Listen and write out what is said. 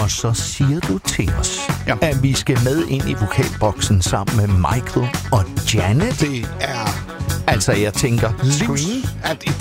Og så siger du til os, at vi skal med ind i vokalboksen sammen med Michael og Janet. Det er... Altså, jeg tænker... Scream?